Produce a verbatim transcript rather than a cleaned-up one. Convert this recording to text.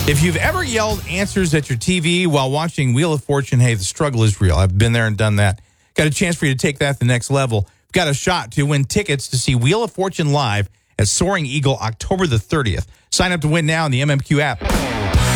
If you've ever yelled answers at your T V while watching Wheel of Fortune, hey, the struggle is real. I've been there and done that. Got a chance for you to take that to the next level. Got a shot to win tickets to see Wheel of Fortune live at Soaring Eagle October the thirtieth. Sign up to win now in the M M Q app.